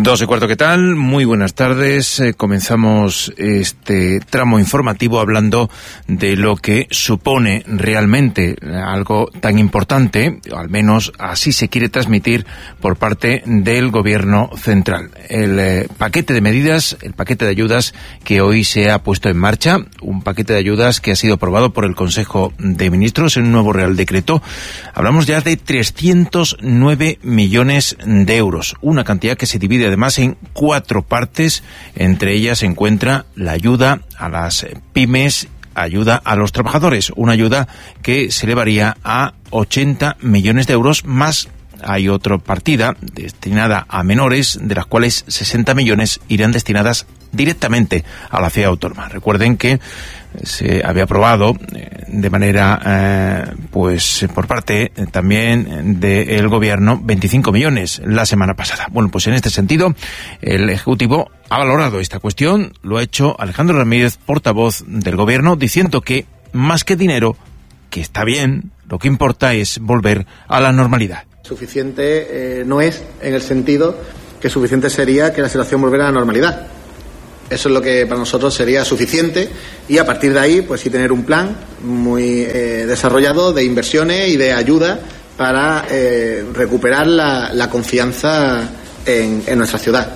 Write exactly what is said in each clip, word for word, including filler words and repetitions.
Dos y cuarto, ¿qué tal? Muy buenas tardes. Eh, comenzamos este tramo informativo hablando de lo que supone realmente algo tan importante, o al menos así se quiere transmitir por parte del Gobierno central. El eh, paquete de medidas, el paquete de ayudas que hoy se ha puesto en marcha, un paquete de ayudas que ha sido aprobado por el Consejo de Ministros en un nuevo Real Decreto. Hablamos ya de trescientos nueve millones de euros, una cantidad que se divide además en cuatro partes. Entre ellas se encuentra la ayuda a las pymes, ayuda a los trabajadores, una ayuda que se elevaría a ochenta millones de euros, más hay otra partida destinada a menores, de las cuales sesenta millones irán destinadas directamente a la ciudad autónoma. Recuerden que se había aprobado eh, de manera, eh, pues por parte eh, también del Gobierno, veinticinco millones la semana pasada. Bueno, pues en este sentido, el Ejecutivo ha valorado esta cuestión, lo ha hecho Alejandro Ramírez, portavoz del Gobierno, diciendo que más que dinero, que está bien, lo que importa es volver a la normalidad. Suficiente eh, no es, en el sentido que suficiente sería que la situación volviera a la normalidad. Eso es lo que para nosotros sería suficiente, y a partir de ahí, pues sí, tener un plan muy eh, desarrollado de inversiones y de ayuda para eh, recuperar la, la confianza en, en nuestra ciudad.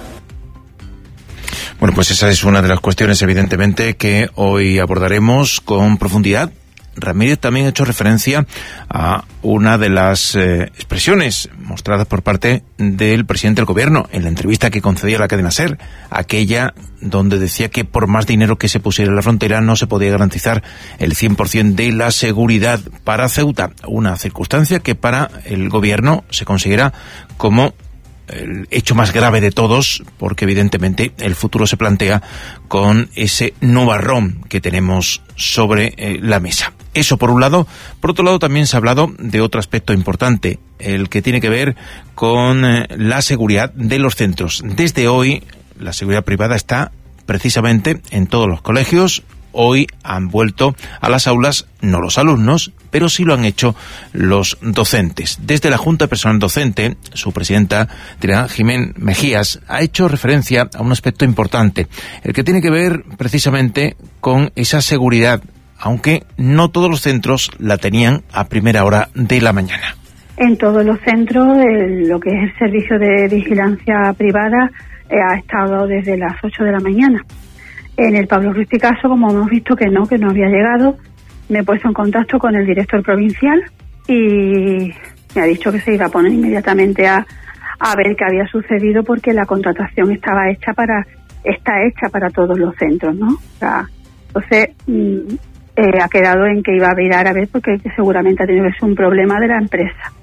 Bueno, pues esa es una de las cuestiones, evidentemente, que hoy abordaremos con profundidad. Ramírez también ha hecho referencia a una de las eh, expresiones mostradas por parte del presidente del Gobierno en la entrevista que concedía a la cadena SER, aquella donde decía que por más dinero que se pusiera en la frontera no se podía garantizar el cien por ciento de la seguridad para Ceuta, una circunstancia que para el Gobierno se considera como el hecho más grave de todos, porque evidentemente el futuro se plantea con ese nubarrón que tenemos sobre eh, la mesa. Eso por un lado. Por otro lado, también se ha hablado de otro aspecto importante, el que tiene que ver con eh, la seguridad de los centros. Desde hoy, la seguridad privada está precisamente en todos los colegios. Hoy han vuelto a las aulas, no los alumnos, pero sí lo han hecho los docentes. Desde la Junta de Personal Docente, su presidenta, Tirán Jiménez Mejías, ha hecho referencia a un aspecto importante, el que tiene que ver precisamente con esa seguridad, aunque no todos los centros la tenían a primera hora de la mañana. En todos los centros, el, lo que es el servicio de vigilancia privada eh, ha estado desde las ocho de la mañana. En el Pablo Ruiz Picasso, como hemos visto que no, que no había llegado, me he puesto en contacto con el director provincial y me ha dicho que se iba a poner inmediatamente a, a ver qué había sucedido, porque la contratación estaba hecha para está hecha para todos los centros, ¿no? O sea, entonces mm, eh, ha quedado en que iba a mirar a ver, porque seguramente ha tenido que ser un problema de la empresa.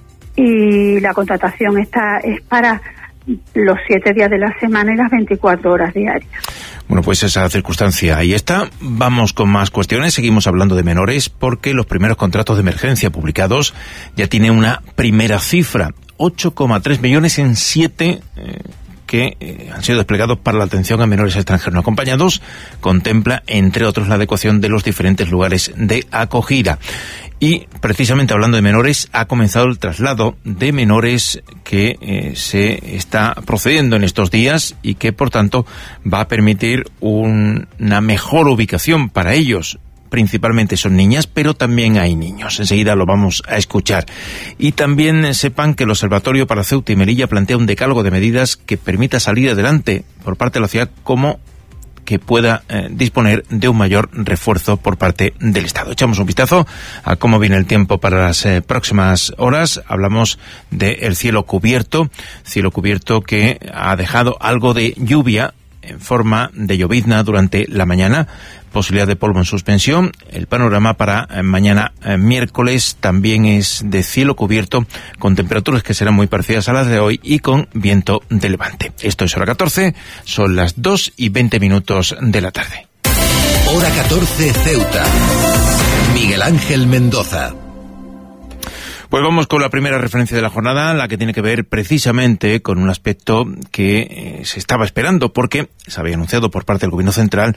Y la contratación está es para los siete días de la semana y las veinticuatro horas diarias. Bueno, pues esa circunstancia ahí está. Vamos con más cuestiones. Seguimos hablando de menores, porque los primeros contratos de emergencia publicados ya tienen una primera cifra, ocho coma tres millones en siete eh, que eh, han sido desplegados para la atención a menores extranjeros no acompañados. Contempla, entre otros, la adecuación de los diferentes lugares de acogida. Y precisamente hablando de menores, ha comenzado el traslado de menores que eh, se está procediendo en estos días y que, por tanto, va a permitir un, una mejor ubicación para ellos. Principalmente son niñas, pero también hay niños. Enseguida lo vamos a escuchar. Y también eh, sepan que el Observatorio para Ceuta y Melilla plantea un decálogo de medidas que permita salir adelante por parte de la ciudad, como que pueda eh, disponer de un mayor refuerzo por parte del Estado. Echamos un vistazo a cómo viene el tiempo para las eh, próximas horas. Hablamos del cielo cubierto, cielo cubierto que ha dejado algo de lluvia en forma de llovizna durante la mañana, posibilidad de polvo en suspensión. El panorama para eh, mañana eh, miércoles también es de cielo cubierto, con temperaturas que serán muy parecidas a las de hoy y con viento de levante. Esto es Hora catorce, son las dos y veinte minutos de la tarde. Hora catorce, Ceuta. Miguel Ángel Mendoza. Pues vamos con la primera referencia de la jornada, la que tiene que ver precisamente con un aspecto que eh, se estaba esperando, porque se había anunciado por parte del Gobierno Central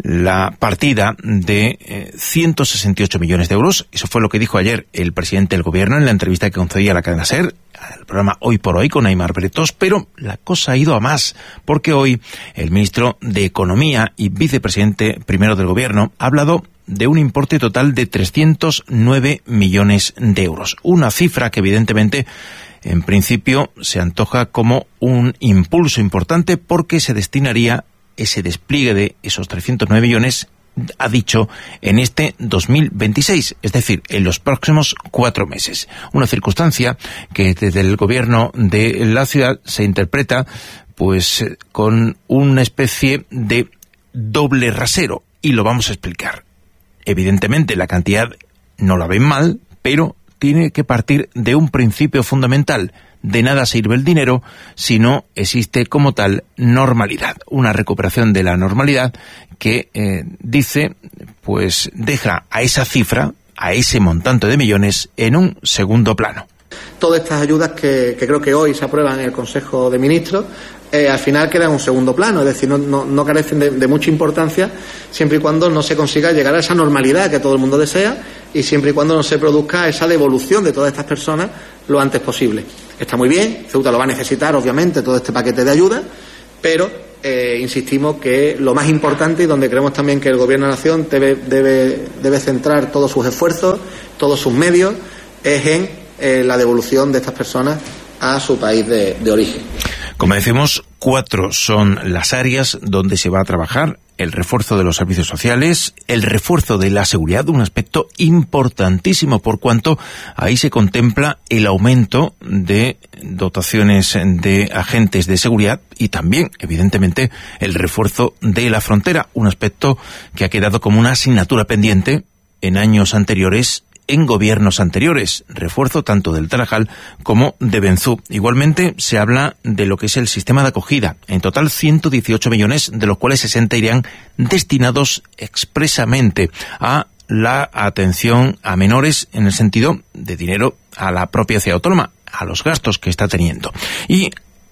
la partida de eh, ciento sesenta y ocho millones de euros. Eso fue lo que dijo ayer el presidente del Gobierno en la entrevista que concedía a la cadena SER, al programa Hoy por Hoy con Aimar Bretos, pero la cosa ha ido a más, porque hoy el ministro de Economía y vicepresidente primero del Gobierno ha hablado de un importe total de trescientos nueve millones de euros. Una cifra que evidentemente en principio se antoja como un impulso importante, porque se destinaría ese despliegue de esos trescientos nueve millones, ha dicho, en este dos mil veintiséis, es decir, en los próximos cuatro meses. Una circunstancia que desde el gobierno de la ciudad se interpreta pues con una especie de doble rasero, y lo vamos a explicar. Evidentemente la cantidad no la ven mal, pero tiene que partir de un principio fundamental. De nada sirve el dinero si no existe como tal normalidad. Una recuperación de la normalidad que eh, dice, pues deja a esa cifra, a ese montante de millones, en un segundo plano. Todas estas ayudas que, que creo que hoy se aprueban en el Consejo de Ministros, eh, al final quedan en un segundo plano, es decir, no, no, no carecen de, de mucha importancia siempre y cuando no se consiga llegar a esa normalidad que todo el mundo desea, y siempre y cuando no se produzca esa devolución de todas estas personas lo antes posible. Está muy bien, Ceuta lo va a necesitar, obviamente, todo este paquete de ayudas, pero eh, insistimos que lo más importante, y donde creemos también que el Gobierno de la Nación debe, debe, debe centrar todos sus esfuerzos, todos sus medios, es en eh, la devolución de estas personas a su país de, de origen. Como decimos, cuatro son las áreas donde se va a trabajar: el refuerzo de los servicios sociales, el refuerzo de la seguridad, un aspecto importantísimo por cuanto ahí se contempla el aumento de dotaciones de agentes de seguridad, y también, evidentemente, el refuerzo de la frontera, un aspecto que ha quedado como una asignatura pendiente en años anteriores, en gobiernos anteriores, refuerzo tanto del Tarajal como de Benzú. Igualmente se habla de lo que es el sistema de acogida. En total ciento dieciocho millones, de los cuales sesenta irían destinados expresamente a la atención a menores, en el sentido de dinero a la propia ciudad autónoma, a los gastos que está teniendo. Y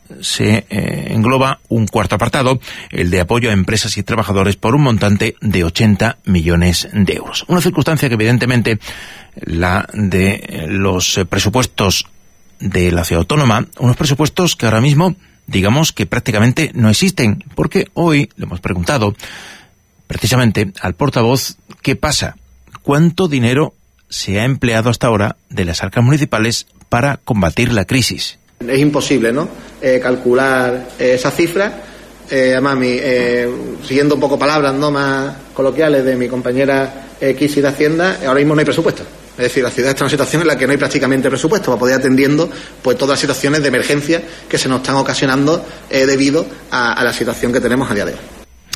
se eh, engloba un cuarto apartado, el de apoyo a empresas y trabajadores, por un montante de ochenta millones de euros. Una circunstancia que evidentemente la de los presupuestos de la ciudad autónoma, unos presupuestos que ahora mismo digamos que prácticamente no existen, porque hoy le hemos preguntado precisamente al portavoz qué pasa, cuánto dinero se ha empleado hasta ahora de las arcas municipales para combatir la crisis. Es imposible, ¿no?, eh, calcular eh, esa cifra. Eh, además, mi, eh, siguiendo un poco palabras no más coloquiales de mi compañera eh, Kisi de Hacienda, ahora mismo no hay presupuesto. Es decir, la ciudad está en una situación en la que no hay prácticamente presupuesto para poder ir atendiendo pues todas las situaciones de emergencia que se nos están ocasionando eh, debido a, a la situación que tenemos a día de hoy.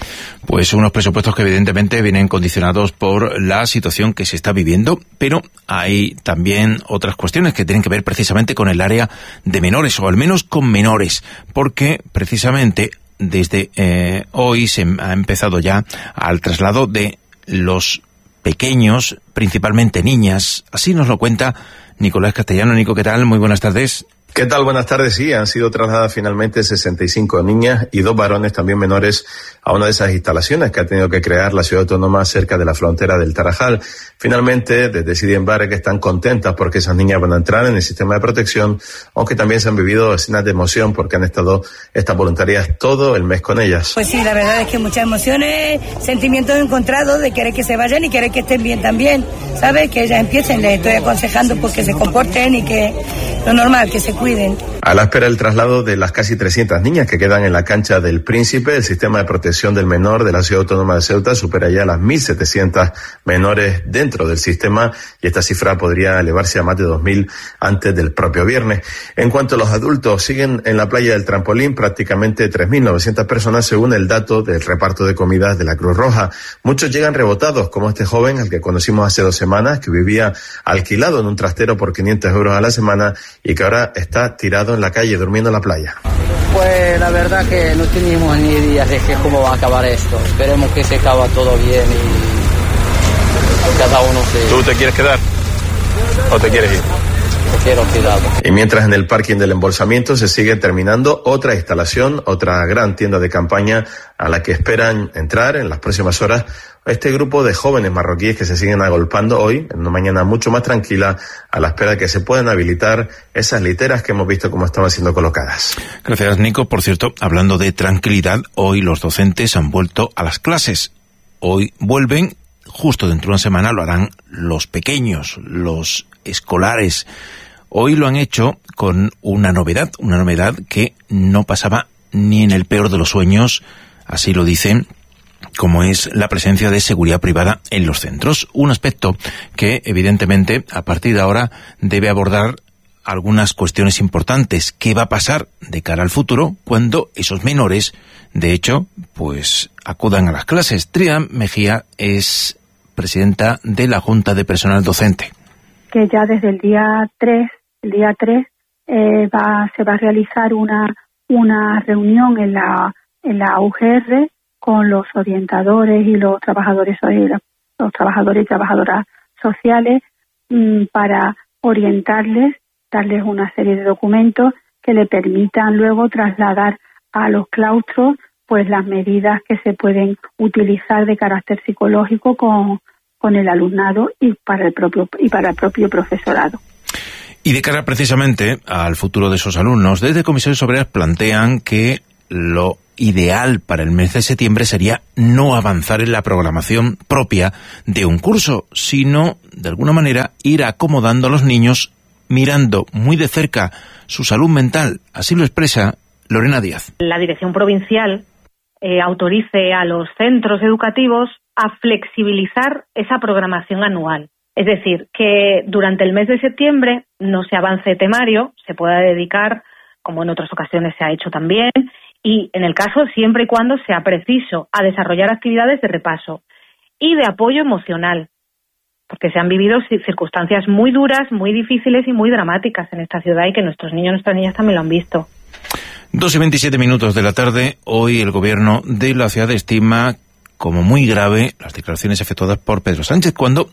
Pues unos presupuestos que evidentemente vienen condicionados por la situación que se está viviendo, pero hay también otras cuestiones que tienen que ver precisamente con el área de menores, o al menos con menores, porque precisamente desde eh, hoy se ha empezado ya al traslado de los pequeños, principalmente niñas. Así nos lo cuenta Nicolás Castellano. Nico, ¿qué tal? Muy buenas tardes. ¿Qué tal? Buenas tardes. Sí, han sido trasladadas finalmente sesenta y cinco niñas y dos varones también menores a una de esas instalaciones que ha tenido que crear la ciudad autónoma cerca de la frontera del Tarajal. Finalmente, desde Sidienbarre, que están contentas porque esas niñas van a entrar en el sistema de protección, aunque también se han vivido escenas de emoción porque han estado estas voluntarias todo el mes con ellas. Pues sí, la verdad es que muchas emociones, sentimientos encontrados de querer que se vayan y querer que estén bien también, ¿sabes? Que ellas empiecen, les estoy aconsejando pues que se comporten y que lo normal, que se cuiden. A la espera del traslado de las casi trescientas niñas que quedan en la cancha del Príncipe, el sistema de protección del menor de la ciudad autónoma de Ceuta supera ya las mil setecientas menores dentro del sistema, y esta cifra podría elevarse a más de dos mil antes del propio viernes. En cuanto a los adultos, siguen en la playa del Trampolín prácticamente tres mil novecientas personas según el dato del reparto de comidas de la Cruz Roja. Muchos llegan rebotados, como este joven al que conocimos hace dos semanas, que vivía alquilado en un trastero por quinientos euros a la semana y que ahora está tirado en la calle durmiendo en la playa. Pues la verdad que no tenemos ni idea de que cómo va a acabar esto. Esperemos que se acabe todo bien y cada uno se... ¿Tú te quieres quedar o te quieres ir? prefiero cuidado. Y mientras en el parking del embolsamiento se sigue terminando otra instalación, otra gran tienda de campaña a la que esperan entrar en las próximas horas este grupo de jóvenes marroquíes que se siguen agolpando hoy, en una mañana mucho más tranquila, a la espera de que se puedan habilitar esas literas que hemos visto cómo estaban siendo colocadas. Gracias, Nico. Por cierto, hablando de tranquilidad, hoy los docentes han vuelto a las clases. Hoy vuelven, justo dentro de una semana lo harán los pequeños, los escolares. Hoy lo han hecho con una novedad, una novedad que no pasaba ni en el peor de los sueños, así lo dicen, como es la presencia de seguridad privada en los centros. Un aspecto que, evidentemente, a partir de ahora debe abordar algunas cuestiones importantes. ¿Qué va a pasar de cara al futuro cuando esos menores, de hecho, pues acudan a las clases? Tria Mejía es presidenta de la Junta de Personal Docente. Que ya desde el día tres, el día tres, eh, va, se va a realizar una, una reunión en la, en la U G R con los orientadores y los trabajadores, los trabajadores y trabajadoras sociales mmm, para orientarles, darles una serie de documentos que le permitan luego trasladar a los claustros pues las medidas que se pueden utilizar de carácter psicológico con, con el alumnado y para el propio y para el propio profesorado. Y de cara precisamente al futuro de esos alumnos, desde Comisiones Obreras plantean que lo ideal para el mes de septiembre sería no avanzar en la programación propia de un curso, sino, de alguna manera, ir acomodando a los niños mirando muy de cerca su salud mental. Así lo expresa Lorena Díaz. La Dirección Provincial eh, autorice a los centros educativos a flexibilizar esa programación anual. Es decir, que durante el mes de septiembre no se avance temario, se pueda dedicar, como en otras ocasiones se ha hecho también, y en el caso siempre y cuando sea preciso, a desarrollar actividades de repaso y de apoyo emocional, porque se han vivido circunstancias muy duras, muy difíciles y muy dramáticas en esta ciudad y que nuestros niños y nuestras niñas también lo han visto. Dos y veintisiete minutos de la tarde, hoy el gobierno de la ciudad estima como muy grave las declaraciones efectuadas por Pedro Sánchez cuando,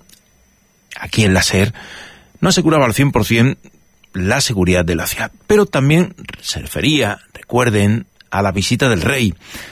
aquí en la SER, no aseguraba al cien por ciento la seguridad de la ciudad, pero también se refería, recuerden, a la visita del rey,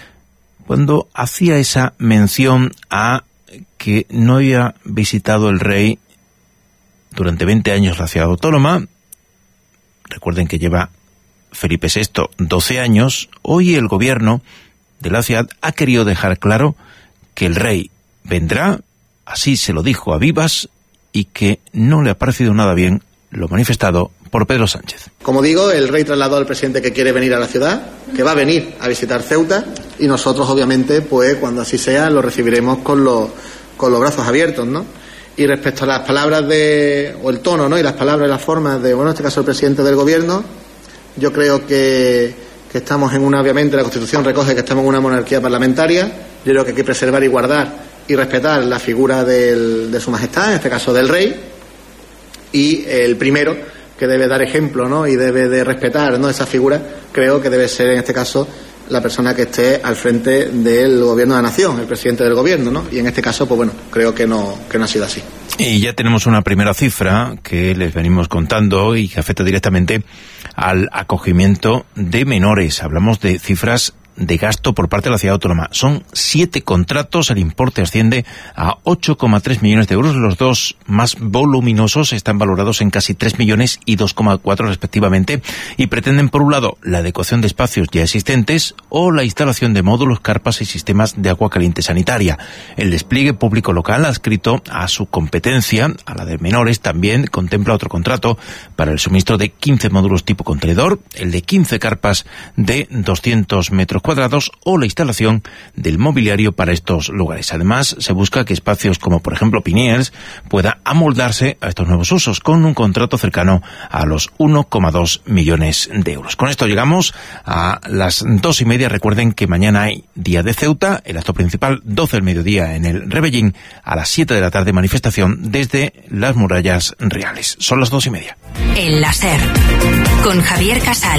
cuando hacía esa mención a que no había visitado el rey durante veinte años la ciudad autónoma. Recuerden que lleva Felipe sexto doce años. Hoy el gobierno de la ciudad ha querido dejar claro que el rey vendrá, así se lo dijo a vivas, y que no le ha parecido nada bien lo manifestado por Pedro Sánchez. Como digo, el rey trasladó al presidente que quiere venir a la ciudad, que va a venir a visitar Ceuta, y nosotros obviamente, pues cuando así sea, lo recibiremos con los, con los brazos abiertos, ¿no? Y respecto a las palabras de, o el tono, ¿no? Y las palabras y las formas de, bueno, en este caso el presidente del gobierno, yo creo que, que estamos en una, obviamente la Constitución recoge que estamos en una monarquía parlamentaria, yo creo que hay que preservar y guardar y respetar la figura del, de su majestad, en este caso del rey, y el primero que debe dar ejemplo, ¿no? Y debe de respetar, ¿no? Esa figura, creo que debe ser en este caso la persona que esté al frente del gobierno de la nación, el presidente del gobierno, ¿no? Y en este caso, pues bueno, creo que no, que no ha sido así. Y ya tenemos una primera cifra que les venimos contando y que afecta directamente al acogimiento de menores. Hablamos de cifras de gasto por parte de la ciudad autónoma. Son siete contratos, el importe asciende a ocho coma tres millones de euros. Los dos más voluminosos están valorados en casi tres millones y dos coma cuatro respectivamente y pretenden, por un lado, la adecuación de espacios ya existentes o la instalación de módulos, carpas y sistemas de agua caliente sanitaria. El despliegue público local adscrito a su competencia, a la de menores, también contempla otro contrato para el suministro de quince módulos tipo contenedor, el de quince carpas de doscientos metros cuadrados o la instalación del mobiliario para estos lugares. Además, se busca que espacios como, por ejemplo, Piniers pueda amoldarse a estos nuevos usos con un contrato cercano a los uno coma dos millones de euros. Con esto llegamos a las dos y media. Recuerden que mañana hay Día de Ceuta, el acto principal, doce del mediodía en el Rebellín, a las siete de la tarde manifestación desde las murallas reales. Son las dos y media. El Láser, con Javier Casal.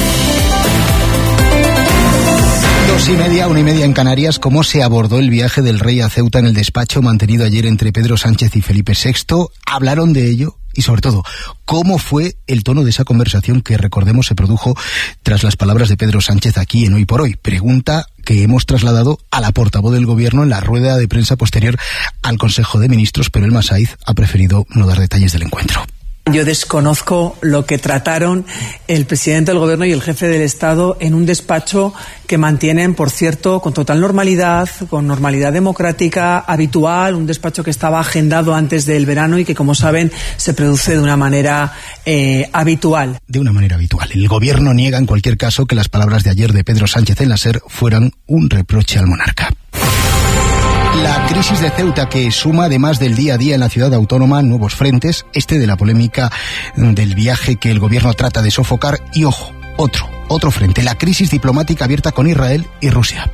Dos y media, una y media en Canarias. ¿Cómo se abordó el viaje del rey a Ceuta en el despacho mantenido ayer entre Pedro Sánchez y Felipe sexto? ¿Hablaron de ello? Y sobre todo, ¿cómo fue el tono de esa conversación que, recordemos, se produjo tras las palabras de Pedro Sánchez aquí en Hoy por Hoy? Pregunta que hemos trasladado a la portavoz del Gobierno en la rueda de prensa posterior al Consejo de Ministros, pero Elma Saiz ha preferido no dar detalles del encuentro. Yo desconozco lo que trataron el presidente del Gobierno y el jefe del Estado en un despacho que mantienen, por cierto, con total normalidad, con normalidad democrática habitual, un despacho que estaba agendado antes del verano y que, como saben, se produce de una manera eh, habitual. De una manera habitual. El Gobierno niega en cualquier caso que las palabras de ayer de Pedro Sánchez en la SER fueran un reproche al monarca. La crisis de Ceuta, que suma además del día a día en la ciudad autónoma nuevos frentes, este de la polémica del viaje que el Gobierno trata de sofocar, y ojo, otro, otro frente, la crisis diplomática abierta con Israel y Rusia.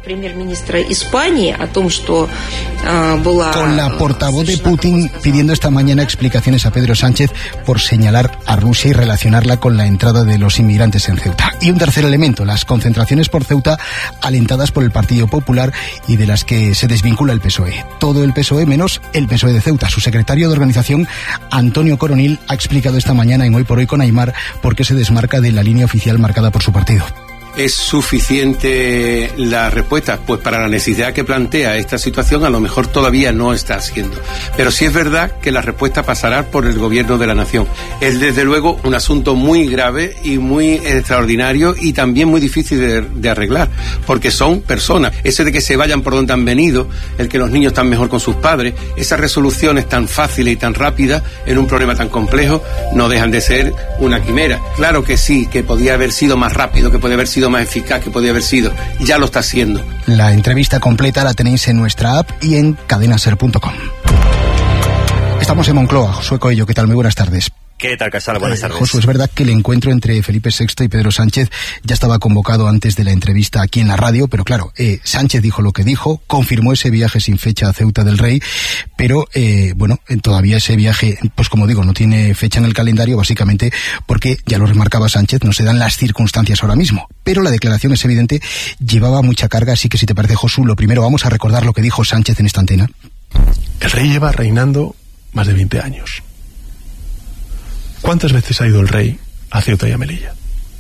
Con la portavoz de Putin pidiendo esta mañana explicaciones a Pedro Sánchez por señalar a Rusia y relacionarla con la entrada de los inmigrantes en Ceuta. Y un tercer elemento, las concentraciones por Ceuta alentadas por el Partido Popular y de las que se desvincula el P S O E. Todo el P S O E menos el P S O E de Ceuta. Su secretario de organización, Antonio Coronil, ha explicado esta mañana en Hoy por Hoy con Aimar por qué se desmarca de la línea oficial marcada por su partido. ¿Es suficiente la respuesta? Pues para la necesidad que plantea esta situación a lo mejor todavía no está haciendo. Pero sí es verdad que la respuesta pasará por el Gobierno de la Nación. Es desde luego un asunto muy grave y muy extraordinario y también muy difícil de, de arreglar, porque son personas. Eso de que se vayan por donde han venido, el que los niños están mejor con sus padres, esas resoluciones tan fáciles y tan rápidas en un problema tan complejo no dejan de ser una quimera. Claro que sí, que podía haber sido más rápido, que podía haber sido más eficaz, que podía haber sido, ya lo está haciendo. La entrevista completa la tenéis en nuestra app y en cadenaser punto com. Estamos en Moncloa. Josué Coello, ¿qué tal? Muy buenas tardes. ¿Qué tal, Casal? Buenas tardes. Josué, es verdad que el encuentro entre Felipe sexto y Pedro Sánchez ya estaba convocado antes de la entrevista aquí en la radio, pero claro, eh, Sánchez dijo lo que dijo, confirmó ese viaje sin fecha a Ceuta del Rey, pero eh, bueno, todavía ese viaje, pues como digo, no tiene fecha en el calendario, básicamente porque, ya lo remarcaba Sánchez, no se dan las circunstancias ahora mismo. Pero la declaración, es evidente, llevaba mucha carga, así que si te parece, Josu, lo primero vamos a recordar lo que dijo Sánchez en esta antena. El rey lleva reinando más de veinte años. ¿Cuántas veces ha ido el rey a Ceuta y a Melilla?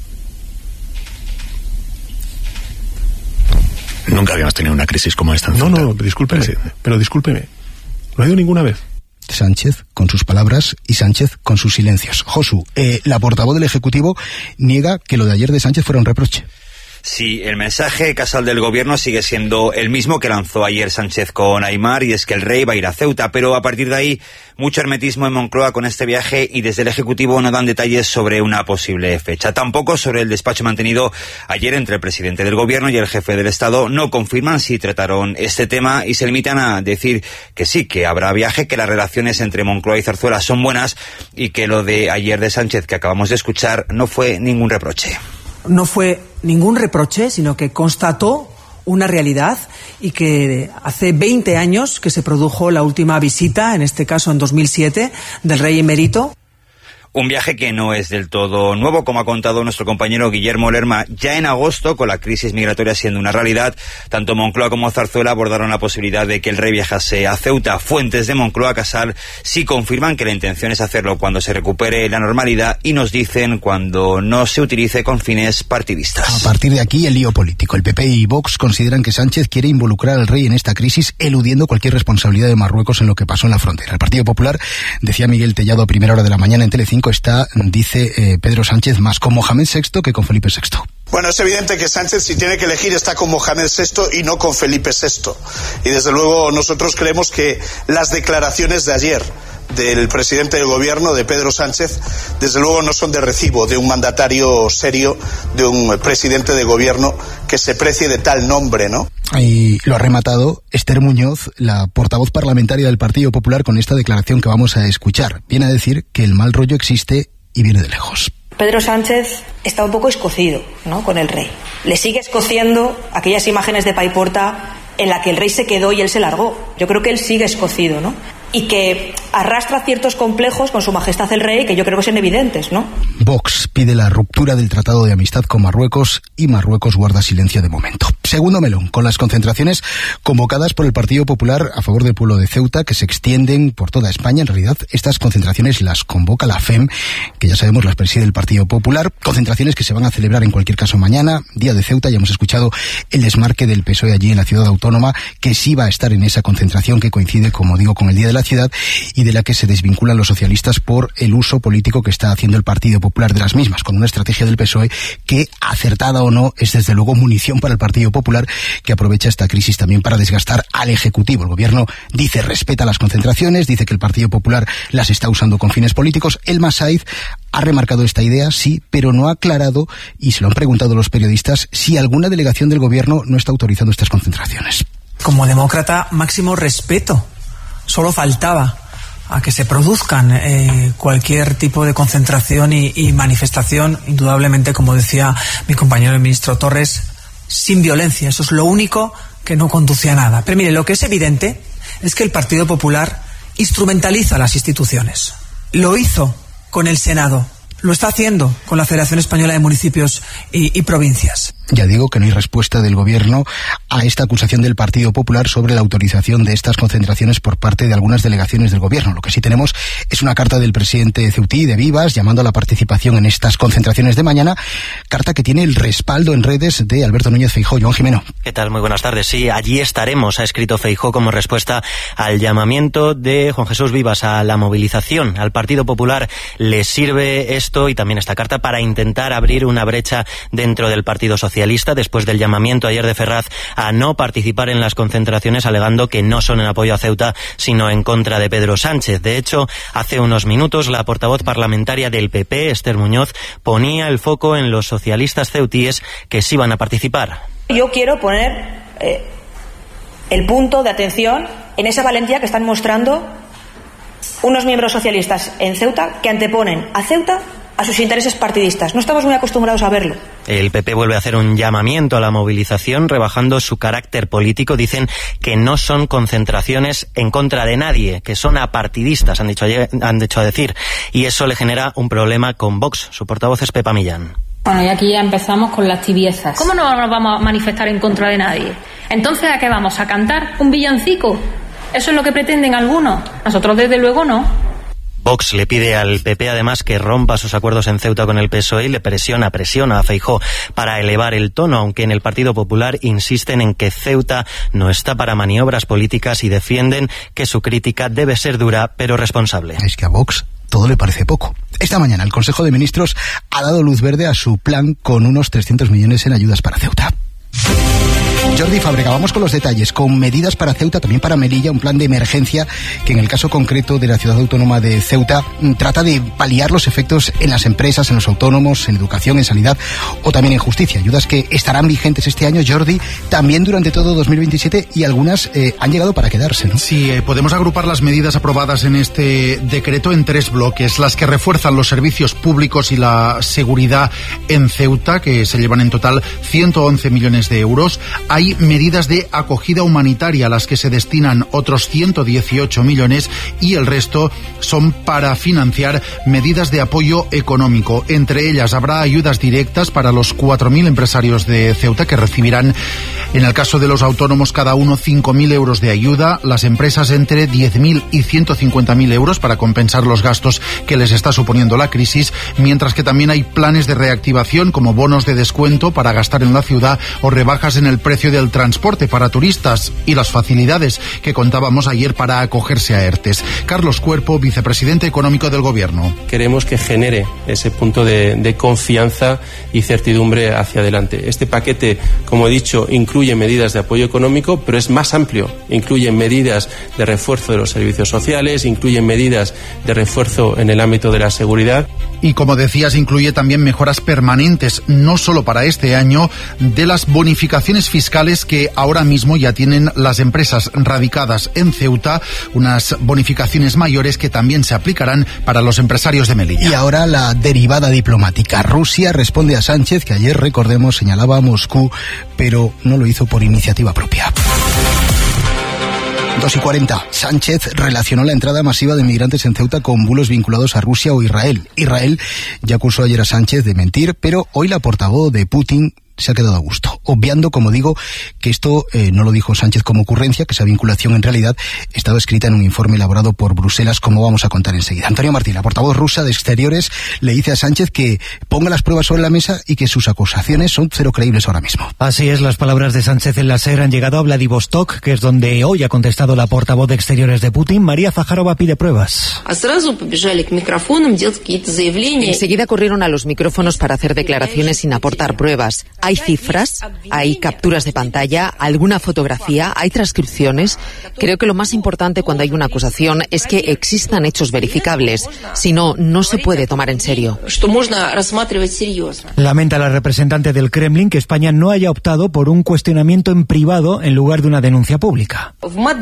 Nunca habíamos tenido una crisis como esta en Ceuta. No, no, discúlpeme, Presidente. pero discúlpeme. No ha ido ninguna vez. Sánchez con sus palabras y Sánchez con sus silencios. Josu, eh, la portavoz del Ejecutivo niega que lo de ayer de Sánchez fuera un reproche. Sí, el mensaje, Casal, del Gobierno sigue siendo el mismo que lanzó ayer Sánchez con Aimar, y es que el rey va a ir a Ceuta, pero a partir de ahí mucho hermetismo en Moncloa con este viaje, y desde el Ejecutivo no dan detalles sobre una posible fecha. Tampoco sobre el despacho mantenido ayer entre el presidente del Gobierno y el jefe del Estado. No confirman si trataron este tema y se limitan a decir que sí, que habrá viaje, que las relaciones entre Moncloa y Zarzuela son buenas y que lo de ayer de Sánchez que acabamos de escuchar no fue ningún reproche. No fue ningún reproche, sino que constató una realidad, y que hace veinte años que se produjo la última visita, en este caso en dos mil siete, del rey emérito. Un viaje que no es del todo nuevo, como ha contado nuestro compañero Guillermo Lerma. Ya en agosto, con la crisis migratoria siendo una realidad, tanto Moncloa como Zarzuela abordaron la posibilidad de que el rey viajase a Ceuta. Fuentes de Moncloa, Casal, sí confirman que la intención es hacerlo cuando se recupere la normalidad, y nos dicen cuando no se utilice con fines partidistas. A partir de aquí, el lío político. El P P y Vox consideran que Sánchez quiere involucrar al rey en esta crisis, eludiendo cualquier responsabilidad de Marruecos en lo que pasó en la frontera. El Partido Popular, decía Miguel Tellado a primera hora de la mañana en Telecinco, está, dice eh, Pedro Sánchez, más con Mohamed sexto que con Felipe sexto. Bueno, es evidente que Sánchez, si tiene que elegir, está con Mohamed sexto y no con Felipe sexto. Y desde luego nosotros creemos que las declaraciones de ayer del presidente del Gobierno, de Pedro Sánchez, desde luego no son de recibo de un mandatario serio, de un presidente de Gobierno que se precie de tal nombre, ¿no? Y lo ha rematado Esther Muñoz, la portavoz parlamentaria del Partido Popular, con esta declaración que vamos a escuchar. Viene a decir que el mal rollo existe y viene de lejos. Pedro Sánchez está un poco escocido, ¿no?, con el rey. Le sigue escociendo aquellas imágenes de Paiporta en la que el rey se quedó y él se largó. Yo creo que él sigue escocido, ¿no? y que arrastra ciertos complejos con su majestad el rey que yo creo que son evidentes, ¿no? Vox pide la ruptura del Tratado de Amistad con Marruecos y Marruecos guarda silencio de momento. Segundo melón, con las concentraciones convocadas por el Partido Popular a favor del pueblo de Ceuta, que se extienden por toda España. En realidad, estas concentraciones las convoca la F E M, que ya sabemos las preside el Partido Popular. Concentraciones que se van a celebrar en cualquier caso mañana, Día de Ceuta. Ya hemos escuchado el desmarque del P S O E allí en la ciudad autónoma, que sí va a estar en esa concentración que coincide, como digo, con el Día de la Ciudad y de la que se desvinculan los socialistas por el uso político que está haciendo el Partido Popular de las mismas, con una estrategia del P S O E que, acertada o no, es desde luego munición para el Partido Popular, que aprovecha esta crisis también para desgastar al Ejecutivo. El Gobierno dice respeta las concentraciones, dice que el Partido Popular las está usando con fines políticos. El Masaiz ha remarcado esta idea, sí, pero no ha aclarado, y se lo han preguntado los periodistas, si alguna delegación del Gobierno no está autorizando estas concentraciones. Como demócrata, máximo respeto. Solo faltaba a que se produzcan eh, cualquier tipo de concentración y, y manifestación, indudablemente, como decía mi compañero el ministro Torres, sin violencia. Eso es lo único que no conduce a nada. Pero mire, lo que es evidente es que el Partido Popular instrumentaliza las instituciones. Lo hizo con el Senado, lo está haciendo con la Federación Española de Municipios y, y Provincias. Ya digo que no hay respuesta del Gobierno a esta acusación del Partido Popular sobre la autorización de estas concentraciones por parte de algunas delegaciones del Gobierno. Lo que sí tenemos es una carta del presidente Ceutí, de Vivas, llamando a la participación en estas concentraciones de mañana, carta que tiene el respaldo en redes de Alberto Núñez Feijóo. Joan Jimeno. ¿Qué tal? Muy buenas tardes. Sí, allí estaremos, ha escrito Feijóo como respuesta al llamamiento de Juan Jesús Vivas a la movilización. Al Partido Popular le sirve esto y también esta carta para intentar abrir una brecha dentro del Partido Socialista, después del llamamiento ayer de Ferraz a no participar en las concentraciones, alegando que no son en apoyo a Ceuta, sino en contra de Pedro Sánchez. De hecho, hace unos minutos la portavoz parlamentaria del P P, Esther Muñoz, ponía el foco en los socialistas ceutíes que sí van a participar. Yo quiero poner eh, el punto de atención en esa valentía que están mostrando unos miembros socialistas en Ceuta que anteponen a Ceuta a sus intereses partidistas. No estamos muy acostumbrados a verlo. El P P vuelve a hacer un llamamiento a la movilización, rebajando su carácter político. Dicen que no son concentraciones en contra de nadie, que son apartidistas, han dicho, han dicho a decir. Y eso le genera un problema con Vox. Su portavoz es Pepa Millán. Bueno, y aquí ya empezamos con las tibiezas. ¿Cómo no nos vamos a manifestar en contra de nadie? Entonces, ¿a qué vamos? ¿A cantar un villancico? ¿Eso es lo que pretenden algunos? Nosotros, desde luego, no. Vox le pide al P P además que rompa sus acuerdos en Ceuta con el P S O E y le presiona, presiona a Feijóo para elevar el tono, aunque en el Partido Popular insisten en que Ceuta no está para maniobras políticas y defienden que su crítica debe ser dura pero responsable. Es que a Vox todo le parece poco. Esta mañana el Consejo de Ministros ha dado luz verde a su plan con unos trescientos millones en ayudas para Ceuta. Jordi Fábrega, vamos con los detalles, con medidas para Ceuta, también para Melilla, un plan de emergencia que en el caso concreto de la ciudad autónoma de Ceuta trata de paliar los efectos en las empresas, en los autónomos, en educación, en sanidad o también en justicia. Ayudas que estarán vigentes este año, Jordi, también durante todo dos mil veintisiete y algunas eh, han llegado para quedarse, ¿no? Sí, eh, podemos agrupar las medidas aprobadas en este decreto en tres bloques, las que refuerzan los servicios públicos y la seguridad en Ceuta, que se llevan en total ciento once millones de euros. Hay medidas de acogida humanitaria a las que se destinan otros ciento dieciocho millones y el resto son para financiar medidas de apoyo económico. Entre ellas habrá ayudas directas para los cuatro mil empresarios de Ceuta que recibirán, en el caso de los autónomos, cada uno cinco mil euros de ayuda, las empresas entre diez mil y ciento cincuenta mil euros para compensar los gastos que les está suponiendo la crisis, mientras que también hay planes de reactivación como bonos de descuento para gastar en la ciudad o rebajas en el precio del transporte para turistas y las facilidades que contábamos ayer para acogerse a ERTES. Carlos Cuerpo, vicepresidente económico del Gobierno. Queremos que genere ese punto de, de confianza y certidumbre hacia adelante. Este paquete, como he dicho, incluye medidas de apoyo económico, pero es más amplio. Incluye medidas de refuerzo de los servicios sociales, incluye medidas de refuerzo en el ámbito de la seguridad. Y como decías, incluye también mejoras permanentes, no solo para este año, de las bonificaciones fiscales que ahora mismo ya tienen las empresas radicadas en Ceuta, unas bonificaciones mayores que también se aplicarán para los empresarios de Melilla. Y ahora la derivada diplomática. Rusia responde a Sánchez, que ayer, recordemos, señalaba a Moscú, pero no lo hizo por iniciativa propia. dos y cuarenta. Sánchez relacionó la entrada masiva de migrantes en Ceuta con bulos vinculados a Rusia o Israel. Israel ya acusó ayer a Sánchez de mentir, pero hoy la portavoz de Putin se ha quedado a gusto, obviando, como digo, que esto eh, no lo dijo Sánchez como ocurrencia, que esa vinculación en realidad estaba escrita en un informe elaborado por Bruselas, como vamos a contar enseguida. Antonio Martín, la portavoz rusa de Exteriores, le dice a Sánchez que ponga las pruebas sobre la mesa y que sus acusaciones son cero creíbles ahora mismo. Así es, las palabras de Sánchez en la SER han llegado a Vladivostok, que es donde hoy ha contestado la portavoz de Exteriores de Putin. María Zaharova pide pruebas. Enseguida corrieron a los micrófonos para hacer declaraciones sin aportar pruebas. Hay cifras, hay capturas de pantalla, alguna fotografía, hay transcripciones. Creo que lo más importante cuando hay una acusación es que existan hechos verificables. Si no, no se puede tomar en serio. Lamenta la representante del Kremlin que España no haya optado por un cuestionamiento en privado en lugar de una denuncia pública.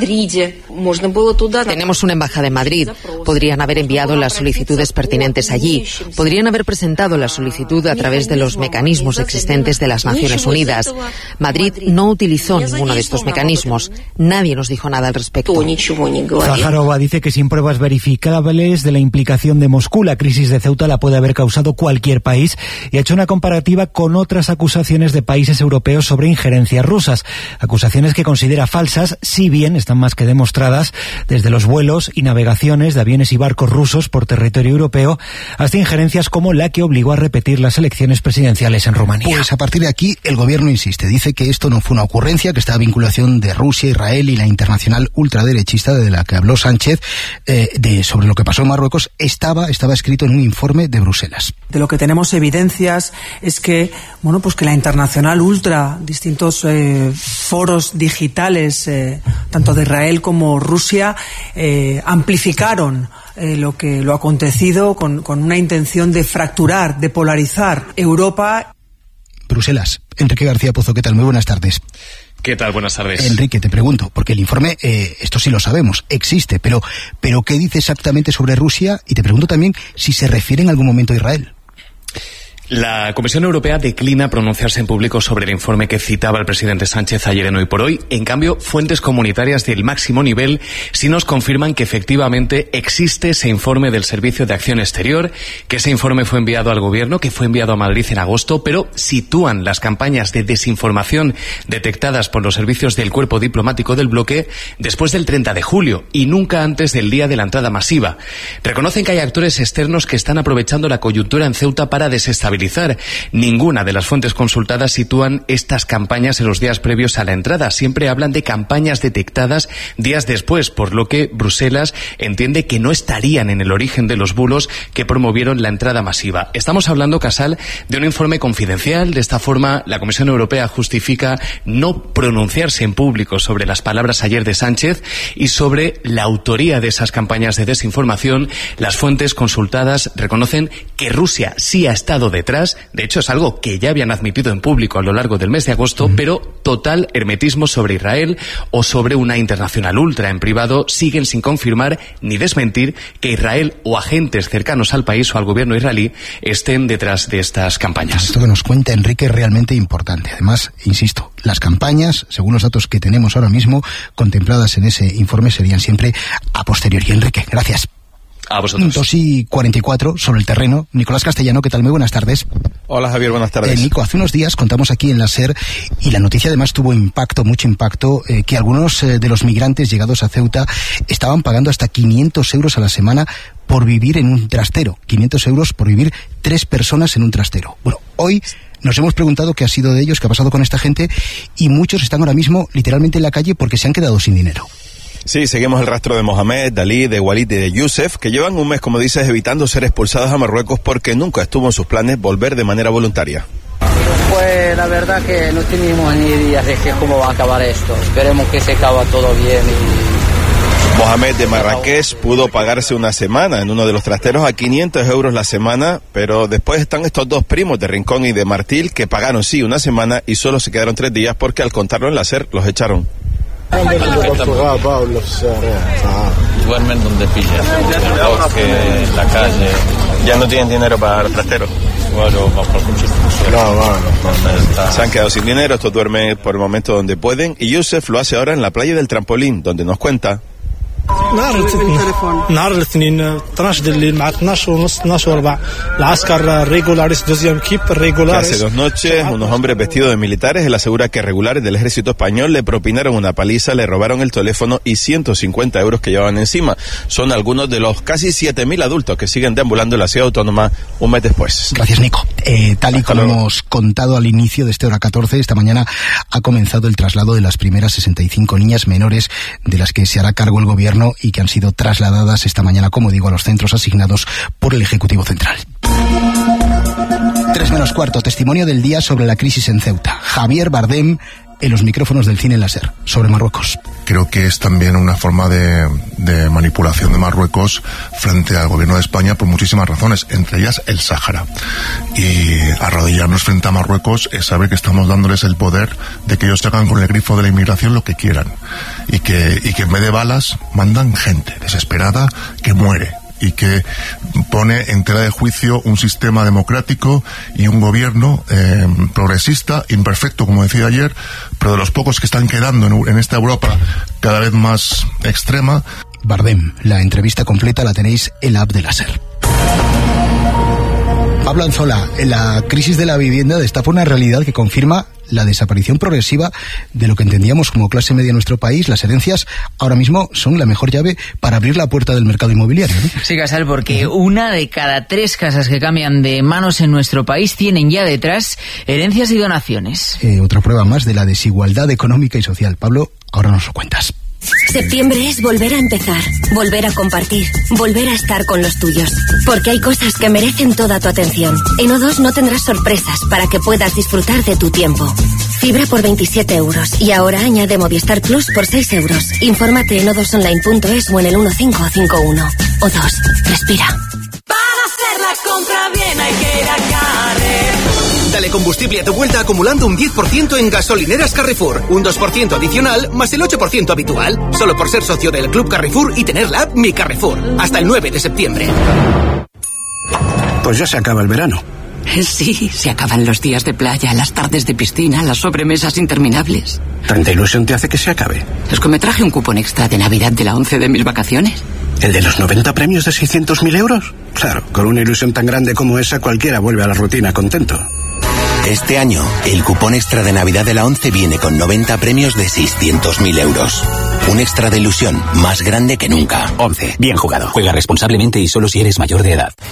Tenemos una embajada en Madrid. Podrían haber enviado las solicitudes pertinentes allí. Podrían haber presentado la solicitud a través de los mecanismos existentes de las Naciones Unidas. Madrid no utilizó ninguno de estos mecanismos. Nadie nos dijo nada al respecto. Zaharova dice que sin pruebas verificables de la implicación de Moscú, la crisis de Ceuta la puede haber causado cualquier país, y ha hecho una comparativa con otras acusaciones de países europeos sobre injerencias rusas. Acusaciones que considera falsas, si bien están más que demostradas desde los vuelos y navegaciones de aviones y barcos rusos por territorio europeo hasta injerencias como la que obligó a repetir las elecciones presidenciales en Rumanía. Pues a partir de aquí el gobierno insiste, dice que esto no fue una ocurrencia, que esta vinculación de Rusia, Israel y la internacional ultraderechista de la que habló Sánchez eh, de sobre lo que pasó en Marruecos estaba estaba escrito en un informe de Bruselas. De lo que tenemos evidencias es que bueno pues que la internacional ultra, distintos eh, foros digitales eh, tanto de Israel como Rusia eh, amplificaron Eh, lo que lo acontecido con, con una intención de fracturar, de polarizar Europa. Bruselas. Enrique García Pozo, ¿qué tal? Muy buenas tardes. ¿Qué tal? Buenas tardes. Enrique, te pregunto, porque el informe, eh, esto sí lo sabemos, existe, pero, pero ¿qué dice exactamente sobre Rusia? Y te pregunto también si se refiere en algún momento a Israel. La Comisión Europea declina pronunciarse en público sobre el informe que citaba el presidente Sánchez ayer en Hoy por Hoy. En cambio, fuentes comunitarias del máximo nivel sí nos confirman que efectivamente existe ese informe del Servicio de Acción Exterior, que ese informe fue enviado al Gobierno, que fue enviado a Madrid en agosto, pero sitúan las campañas de desinformación detectadas por los servicios del cuerpo diplomático del bloque después del treinta de julio y nunca antes del día de la entrada masiva. Reconocen que hay actores externos que están aprovechando la coyuntura en Ceuta para desestabilizar. Ninguna de las fuentes consultadas sitúan estas campañas en los días previos a la entrada. Siempre hablan de campañas detectadas días después, por lo que Bruselas entiende que no estarían en el origen de los bulos que promovieron la entrada masiva. Estamos hablando, Casal, de un informe confidencial. De esta forma, la Comisión Europea justifica no pronunciarse en público sobre las palabras ayer de Sánchez y sobre la autoría de esas campañas de desinformación. Las fuentes consultadas reconocen que Rusia sí ha estado detrás. De hecho, es algo que ya habían admitido en público a lo largo del mes de agosto, mm. pero total hermetismo sobre Israel o sobre una internacional ultra en privado siguen sin confirmar ni desmentir que Israel o agentes cercanos al país o al gobierno israelí estén detrás de estas campañas. Esto que nos cuenta Enrique es realmente importante. Además, insisto, las campañas, según los datos que tenemos ahora mismo, contempladas en ese informe, serían siempre a posteriori. Enrique, gracias. A vosotros. dos y cuarenta y cuatro, sobre el terreno. Nicolás Castellano, ¿qué tal? Muy buenas tardes. Hola, Javier, buenas tardes. Eh, Nico, hace unos días contamos aquí en la SER, y la noticia además tuvo impacto, mucho impacto, eh, que algunos eh, de los migrantes llegados a Ceuta estaban pagando hasta quinientos euros a la semana por vivir en un trastero. quinientos euros por vivir tres personas en un trastero. Bueno, hoy nos hemos preguntado qué ha sido de ellos, qué ha pasado con esta gente, y muchos están ahora mismo literalmente en la calle porque se han quedado sin dinero. Sí, seguimos el rastro de Mohamed, Dalí, de Walid y de Youssef, que llevan un mes, como dices, evitando ser expulsados a Marruecos porque nunca estuvo en sus planes volver de manera voluntaria. Pues la verdad que no tenemos ni idea de que cómo va a acabar esto. Esperemos que se acabe todo bien. Y... Mohamed de Marrakech pudo pagarse una semana en uno de los trasteros a quinientos euros la semana, pero después están estos dos primos de Rincón y de Martil que pagaron sí una semana y solo se quedaron tres días porque al contarlo en la SER los echaron. Duermen donde pillan, en el bosque, en la calle. ¿Ya no tienen dinero para el trastero? Bueno, vamos por muchos. No, no, no. Está Se han quedado sin dinero, estos duermen por el momento donde pueden, y Yusef lo hace ahora en la playa del Trampolín, donde nos cuenta. نهار الاثنين اثناش الليل مع اثناش ونص اثناش وربع العسكر ريغولاريس دوزيام كيب ريغولاريس. Hace dos noches unos hombres vestidos de militares, él asegura que regulares del ejército español le propinaron una paliza, le robaron el teléfono y ciento cincuenta euros que llevaban encima. Son algunos de los casi siete mil adultos que siguen deambulando en la ciudad autónoma un mes después. Gracias, Nico. Eh, tal y como hemos contado al inicio de este Hora catorce, esta mañana ha comenzado el traslado de las primeras sesenta y cinco niñas menores de las que se hará cargo el gobierno y que han sido trasladadas esta mañana, como digo, a los centros asignados por el Ejecutivo Central. Tres menos cuarto, testimonio del día sobre la crisis en Ceuta. Javier Bardem en los micrófonos del Cine Láser, sobre Marruecos. Creo que es también una forma de, de manipulación de Marruecos frente al gobierno de España por muchísimas razones, entre ellas el Sáhara. Y arrodillarnos frente a Marruecos es saber que estamos dándoles el poder de que ellos hagan con el grifo de la inmigración lo que quieran. Y que, y que en vez de balas mandan gente desesperada que muere y que pone en tela de juicio un sistema democrático y un gobierno eh, progresista, imperfecto, como decía ayer, pero de los pocos que están quedando en, en esta Europa cada vez más extrema. Bardem, la entrevista completa la tenéis en la app de Láser. Pablo Anzola, la crisis de la vivienda destapa una realidad que confirma la desaparición progresiva de lo que entendíamos como clase media en nuestro país. Las herencias ahora mismo son la mejor llave para abrir la puerta del mercado inmobiliario, ¿no? Sí, Casal, porque una de cada tres casas que cambian de manos en nuestro país tienen ya detrás herencias y donaciones. Eh, otra prueba más de la desigualdad económica y social. Pablo, ahora nos lo cuentas. Septiembre es volver a empezar, volver a compartir, volver a estar con los tuyos. Porque hay cosas que merecen toda tu atención. En O dos no tendrás sorpresas para que puedas disfrutar de tu tiempo. Fibra por veintisiete euros y ahora añade Movistar Plus por seis euros. Infórmate en o dos online punto es o en el uno cinco cinco uno. O dos, respira. Para hacer la compra bien hay que ir a Carrefour. Dale combustible a tu vuelta acumulando un diez por ciento en gasolineras Carrefour, un dos por ciento adicional más el ocho por ciento habitual, solo por ser socio del Club Carrefour y tener la app Mi Carrefour, hasta el nueve de septiembre. Pues ya se acaba el verano. Sí, se acaban los días de playa, las tardes de piscina, las sobremesas interminables. ¿Tanta ilusión te hace que se acabe? Es que me traje un cupón extra de Navidad de la once de mis vacaciones. ¿El de los noventa premios de seiscientos mil euros? Claro, con una ilusión tan grande como esa cualquiera vuelve a la rutina contento. Este año, el cupón extra de Navidad de la once viene con noventa premios de seiscientos mil euros. Un extra de ilusión más grande que nunca. once. Bien jugado. Juega responsablemente y solo si eres mayor de edad.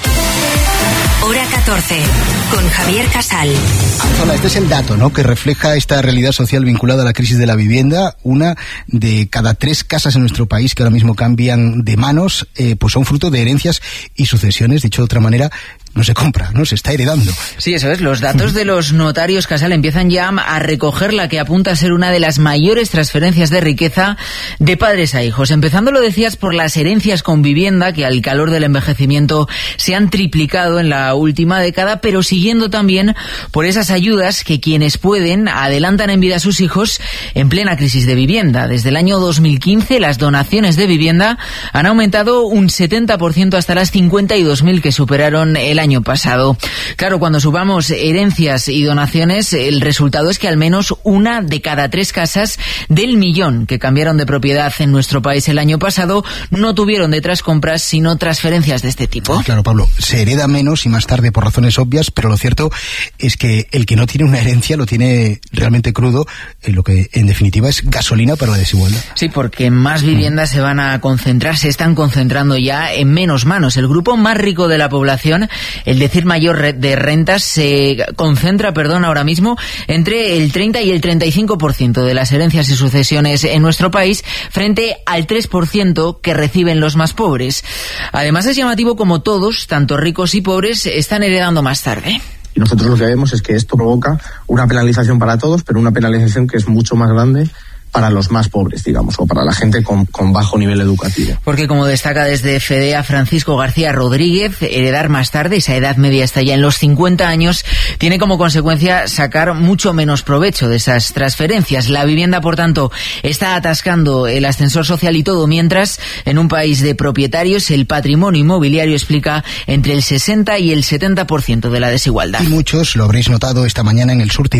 Hora catorce, con Javier Casal. Anzola, este es el dato, ¿no?, que refleja esta realidad social vinculada a la crisis de la vivienda. Una de cada tres casas en nuestro país que ahora mismo cambian de manos, eh, pues son fruto de herencias y sucesiones. Dicho de otra manera, no se compra, no se está heredando. Sí, eso es. Los datos de los notarios, Casal, empiezan ya a recoger la que apunta a ser una de las mayores transferencias de riqueza de padres a hijos. Empezando, lo decías, por las herencias con vivienda, que al calor del envejecimiento se han triplicado en la última década, pero siguiendo también por esas ayudas que quienes pueden adelantan en vida a sus hijos en plena crisis de vivienda. Desde el año dos mil quince, las donaciones de vivienda han aumentado un setenta por ciento hasta las cincuenta y dos mil que superaron el año pasado. Claro, cuando subamos herencias y donaciones, el resultado es que al menos una de cada tres casas del millón que cambiaron de propiedad en nuestro país el año pasado no tuvieron detrás compras, sino transferencias de este tipo. Claro, Pablo, se hereda menos y más tarde por razones obvias, pero lo cierto es que el que no tiene una herencia lo tiene realmente crudo, en lo que en definitiva es gasolina para la desigualdad. Sí, porque más viviendas se van a concentrar, se están concentrando ya en menos manos. El grupo más rico de la población, el decir mayor de rentas, se concentra, perdón, ahora mismo entre el treinta y el treinta y cinco por ciento de las herencias y sucesiones en nuestro país, frente al tres por ciento que reciben los más pobres. Además, es llamativo como todos, tanto ricos y pobres, están heredando más tarde. Y nosotros lo que vemos es que esto provoca una penalización para todos, pero una penalización que es mucho más grande para los más pobres, digamos, o para la gente con, con bajo nivel educativo. Porque, como destaca desde FEDEA Francisco García Rodríguez, heredar más tarde, esa edad media está ya en los cincuenta años, tiene como consecuencia sacar mucho menos provecho de esas transferencias. La vivienda, por tanto, está atascando el ascensor social y todo, mientras en un país de propietarios el patrimonio inmobiliario explica entre el sesenta y el setenta por ciento de la desigualdad. Y muchos lo habréis notado esta mañana en El Surtidor,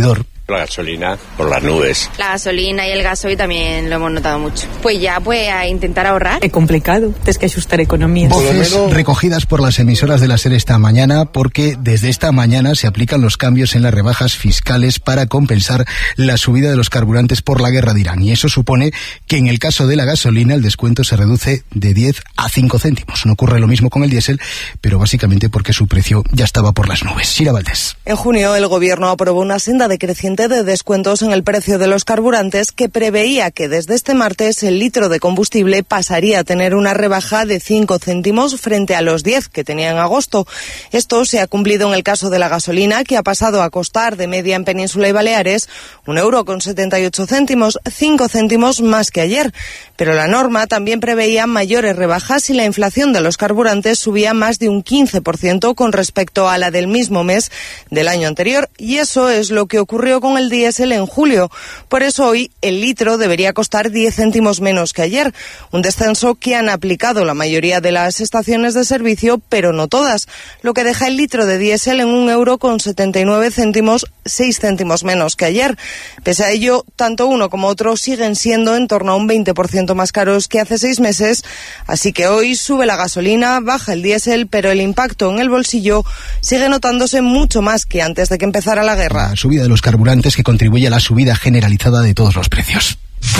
La gasolina por las nubes. La gasolina y el gasoil también lo hemos notado mucho. Pues ya, pues a intentar ahorrar. Es complicado, tienes que ajustar economía. Voces recogidas por las emisoras de la SER esta mañana, porque desde esta mañana se aplican los cambios en las rebajas fiscales para compensar la subida de los carburantes por la guerra de Irán. Y eso supone que en el caso de la gasolina el descuento se reduce de diez a cinco céntimos. No ocurre lo mismo con el diésel, pero básicamente porque su precio ya estaba por las nubes. Sira Valdés. En junio el gobierno aprobó una senda decreciente de descuentos en el precio de los carburantes que preveía que desde este martes el litro de combustible pasaría a tener una rebaja de cinco céntimos frente a los diez que tenía en agosto. Esto se ha cumplido en el caso de la gasolina, que ha pasado a costar de media en Península y Baleares un euro con setenta y ocho céntimos, cinco céntimos más que ayer. Pero la norma también preveía mayores rebajas si la inflación de los carburantes subía más de un quince por ciento con respecto a la del mismo mes del año anterior. Y eso es lo que ocurrió con el diésel en julio. Por eso hoy el litro debería costar diez céntimos menos que ayer. Un descenso que han aplicado la mayoría de las estaciones de servicio, pero no todas. Lo que deja el litro de diésel en un euro con setenta y nueve céntimos, seis céntimos menos que ayer. Pese a ello, tanto uno como otro siguen siendo en torno a un veinte por ciento más caros que hace seis meses. Así que hoy sube la gasolina, baja el diésel, pero el impacto en el bolsillo sigue notándose mucho más que antes de que empezara la guerra. La subida de los carburantes que contribuye a la subida generalizada de todos los precios.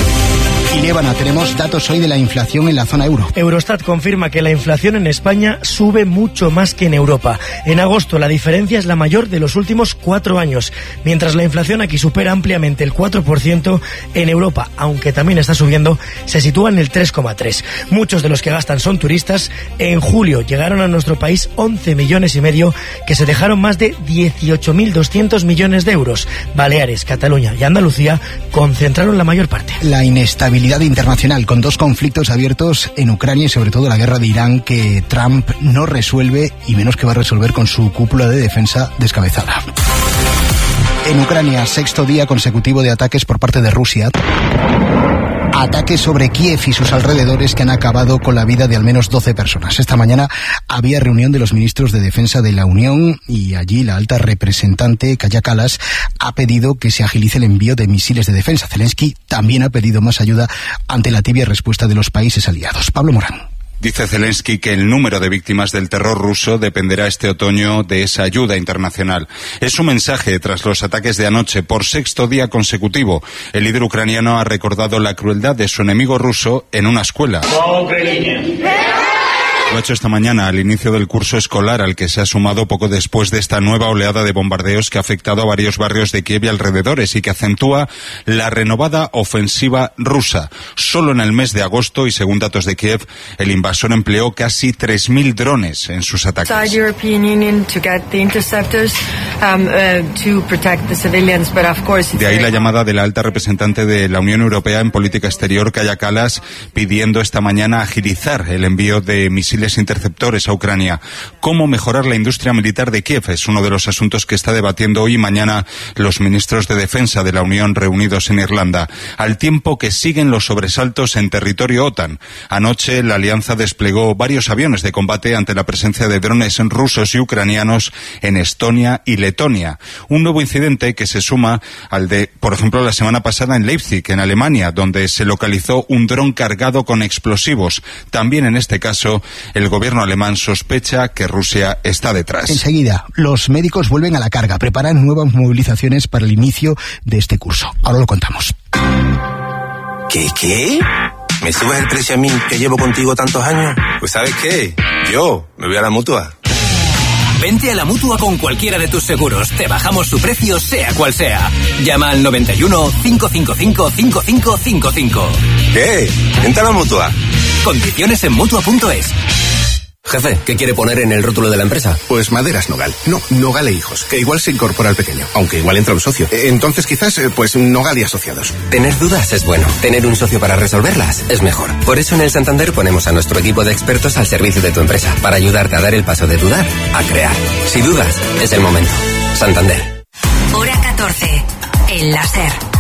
Y Lébana, tenemos datos hoy de la inflación en la zona euro. Eurostat confirma que la inflación en España sube mucho más que en Europa. En agosto la diferencia es la mayor de los últimos cuatro años, mientras la inflación aquí supera ampliamente el cuatro por ciento, en Europa, aunque también está subiendo, se sitúa en el tres coma tres. Muchos de los que gastan son turistas. En julio llegaron a nuestro país once millones y medio, que se dejaron más de dieciocho mil doscientos millones de euros. Baleares, Cataluña y Andalucía concentraron la mayor parte. La inestabilidad internacional, con dos conflictos abiertos en Ucrania y sobre todo la guerra de Irán, que Trump no resuelve y menos que va a resolver con su cúpula de defensa descabezada. En Ucrania, sexto día consecutivo de ataques por parte de Rusia. Ataques sobre Kiev y sus alrededores que han acabado con la vida de al menos doce personas. Esta mañana había reunión de los ministros de Defensa de la Unión y allí la alta representante Kaja Kallas ha pedido que se agilice el envío de misiles de defensa. Zelensky también ha pedido más ayuda ante la tibia respuesta de los países aliados. Pablo Morán. Dice Zelensky que el número de víctimas del terror ruso dependerá este otoño de esa ayuda internacional. Es un mensaje tras los ataques de anoche por sexto día consecutivo. El líder ucraniano ha recordado la crueldad de su enemigo ruso en una escuela. Lo ha hecho esta mañana al inicio del curso escolar, al que se ha sumado poco después de esta nueva oleada de bombardeos que ha afectado a varios barrios de Kiev y alrededores y que acentúa la renovada ofensiva rusa. Solo en el mes de agosto, y según datos de Kiev, el invasor empleó casi tres mil drones en sus ataques. De ahí la llamada de la alta representante de la Unión Europea en política exterior, Kaja Kallas, pidiendo esta mañana agilizar el envío de misiles interceptores a Ucrania. ¿Cómo mejorar la industria militar de Kiev? Es uno de los asuntos que está debatiendo hoy y mañana los ministros de Defensa de la Unión reunidos en Irlanda, al tiempo que siguen los sobresaltos en territorio OTAN. Anoche la alianza desplegó varios aviones de combate ante la presencia de drones rusos y ucranianos en Estonia y Letonia. Un nuevo incidente que se suma al de, por ejemplo, la semana pasada en Leipzig, en Alemania, donde se localizó un dron cargado con explosivos. También en este caso, el gobierno alemán sospecha que Rusia está detrás. Enseguida, los médicos vuelven a la carga, preparan nuevas movilizaciones para el inicio de este curso. Ahora lo contamos. ¿Qué, qué? ¿Me subes el precio a mí, que llevo contigo tantos años? Pues ¿sabes qué? Yo me voy a la Mutua. Vente a la Mutua con cualquiera de tus seguros. Te bajamos su precio, sea cual sea. Llama al noventa y uno, cinco cinco cinco, cinco cinco cinco cinco. ¿Qué? Vente a la Mutua. Condiciones en Mutua punto es. Jefe, ¿qué quiere poner en el rótulo de la empresa? Pues Maderas Nogal. No, Nogal e Hijos, que igual se incorpora al pequeño, aunque igual entra un socio. Entonces quizás, pues Nogal y Asociados. Tener dudas es bueno. Tener un socio para resolverlas es mejor. Por eso en el Santander ponemos a nuestro equipo de expertos al servicio de tu empresa, para ayudarte a dar el paso de dudar a crear. Si dudas, es el momento. Santander. Hora catorce. El láser.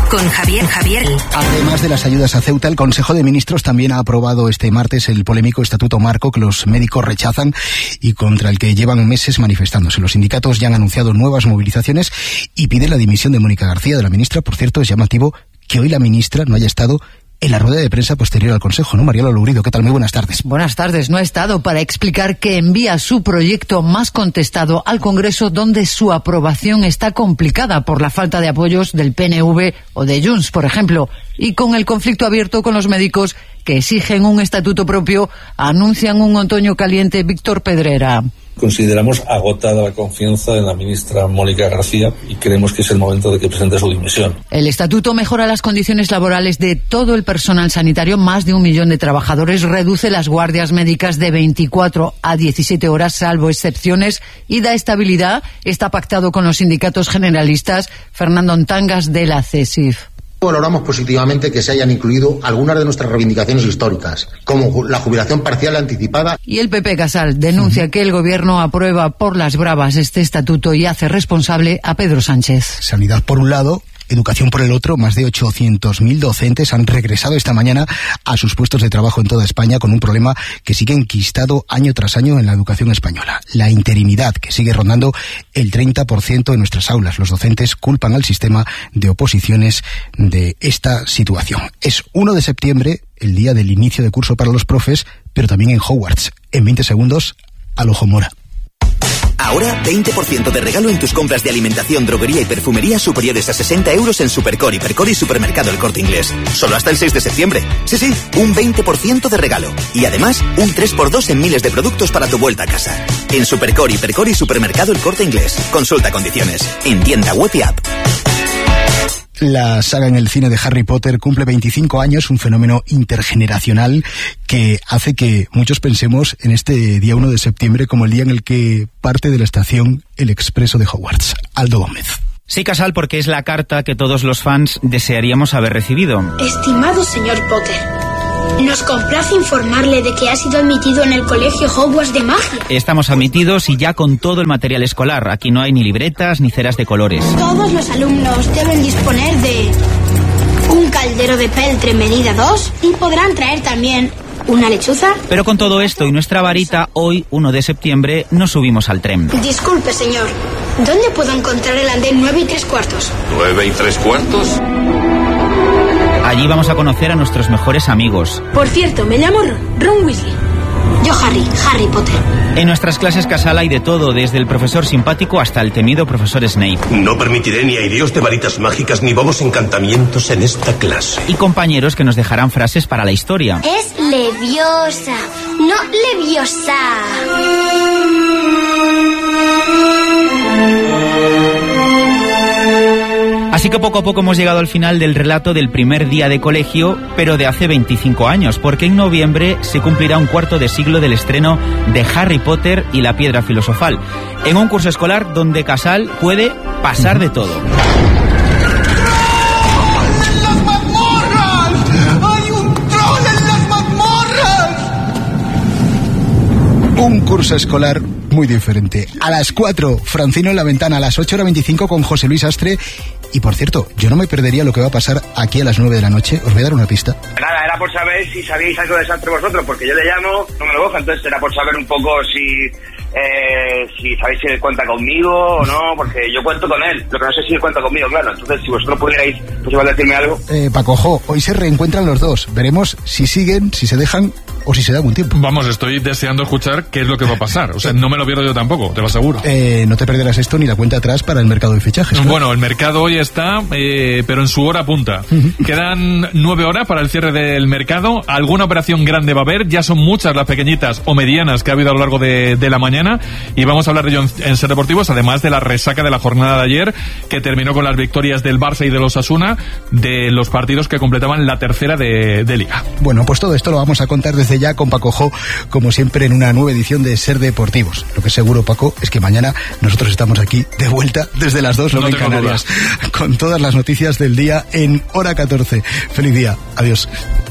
con Javier Javier. Además de las ayudas a Ceuta, el Consejo de Ministros también ha aprobado este martes el polémico Estatuto Marco que los médicos rechazan y contra el que llevan meses manifestándose. Los sindicatos ya han anunciado nuevas movilizaciones y piden la dimisión de Mónica García, de la ministra. Por cierto, es llamativo que hoy la ministra no haya estado en la rueda de prensa posterior al Consejo, ¿no? Mariela Lourido, ¿qué tal? Muy buenas tardes. Buenas tardes. No ha estado para explicar que envía su proyecto más contestado al Congreso, donde su aprobación está complicada por la falta de apoyos del P N V o de Junts, por ejemplo, y con el conflicto abierto con los médicos que exigen un estatuto propio, anuncian un otoño caliente. Víctor Pedrera. Consideramos agotada la confianza en la ministra Mónica García y creemos que es el momento de que presente su dimisión. El estatuto mejora las condiciones laborales de todo el personal sanitario, más de un millón de trabajadores, reduce las guardias médicas de veinticuatro a diecisiete horas, salvo excepciones, y da estabilidad. Está pactado con los sindicatos generalistas. Fernando Ontangas, de la CESIF. Valoramos positivamente que se hayan incluido algunas de nuestras reivindicaciones históricas, como la jubilación parcial anticipada. Y el P P Casal denuncia uh-huh. que el Gobierno aprueba por las bravas este estatuto y hace responsable a Pedro Sánchez. Sanidad por un lado, educación por el otro. Más de ochocientos mil docentes han regresado esta mañana a sus puestos de trabajo en toda España con un problema que sigue enquistado año tras año en la educación española: la interinidad, que sigue rondando el treinta por ciento en nuestras aulas. Los docentes culpan al sistema de oposiciones de esta situación. Es uno de septiembre, el día del inicio de curso para los profes, pero también en Hogwarts. En veinte segundos, al ojo mora. Ahora, veinte por ciento de regalo en tus compras de alimentación, droguería y perfumería superiores a sesenta euros en Supercore, Hipercore y Supermercado El Corte Inglés. Solo hasta el seis de septiembre. Sí, sí, un veinte por ciento de regalo. Y además, un tres por dos en miles de productos para tu vuelta a casa. En Supercore, Hipercore y Supermercado El Corte Inglés. Consulta condiciones. En tienda web y app. La saga en el cine de Harry Potter cumple veinticinco años, un fenómeno intergeneracional que hace que muchos pensemos en este día uno de septiembre como el día en el que parte de la estación el expreso de Hogwarts. Aldo Gómez. Sí, Casal, porque es la carta que todos los fans desearíamos haber recibido. Estimado señor Potter, nos complace informarle de que ha sido admitido en el colegio Hogwarts de Magia. Estamos admitidos y ya con todo el material escolar. Aquí no hay ni libretas ni ceras de colores. Todos los alumnos deben disponer de un caldero de peltre medida dos y podrán traer también una lechuza. Pero con todo esto y nuestra varita, hoy, uno de septiembre, nos subimos al tren. Disculpe, señor. ¿Dónde puedo encontrar el andén nueve y tres cuartos? ¿nueve y tres cuartos? Allí vamos a conocer a nuestros mejores amigos. Por cierto, me llamo Ron Weasley. Yo Harry, Harry Potter. En nuestras clases, Casal, hay de todo, desde el profesor simpático hasta el temido profesor Snape. No permitiré ni aireos de varitas mágicas ni bobos encantamientos en esta clase. Y compañeros que nos dejarán frases para la historia. Es leviosa, no leviosa. Así que poco a poco hemos llegado al final del relato del primer día de colegio, pero de hace veinticinco años, porque en noviembre se cumplirá un cuarto de siglo del estreno de Harry Potter y la Piedra Filosofal, en un curso escolar donde Casal puede pasar de todo. Un curso escolar muy diferente. A las cuatro, Francino en la Ventana. A las ocho hora veinticinco con José Luis Astre. Y por cierto, yo no me perdería lo que va a pasar aquí a las nueve de la noche. Os voy a dar una pista. Nada, era por saber si sabíais algo de Astre vosotros, porque yo le llamo, no me lo cojo, entonces era por saber un poco si... Eh, si sabéis si él cuenta conmigo o no, porque yo cuento con él, lo que no sé si él cuenta conmigo, claro. Entonces, si vosotros pudierais, pues igual decirme algo. Eh, Pacojo, hoy se reencuentran los dos. Veremos si siguen, si se dejan o si se da un tiempo. Vamos, estoy deseando escuchar qué es lo que va a pasar. O sea, no me lo pierdo yo tampoco, te lo aseguro. Eh, no te perderás esto ni la cuenta atrás para el mercado de fichajes. Claro. Bueno, el mercado hoy está, eh, pero en su hora punta. Uh-huh. Quedan nueve horas para el cierre del mercado. Alguna operación grande va a haber. Ya son muchas las pequeñitas o medianas que ha habido a lo largo de, de la mañana. Y vamos a hablar de ello en, en Ser Deportivos, además de la resaca de la jornada de ayer, que terminó con las victorias del Barça y del Osasuna, de los partidos que completaban la tercera de, de Liga. Bueno, pues todo esto lo vamos a contar desde ya con Pacojo, como siempre, en una nueva edición de Ser Deportivos. Lo que es seguro, Paco, es que mañana nosotros estamos aquí de vuelta desde las dos, no en Canarias, con todas las noticias del día en hora catorce. Feliz día. Adiós.